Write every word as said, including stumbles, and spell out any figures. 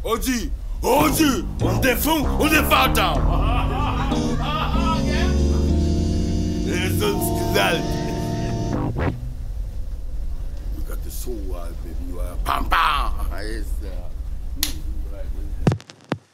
Und sie, und sie, und der Funk und der Vater. Er ist uns gesagt. You got the soul, baby. You are pam pam. Yes, sir.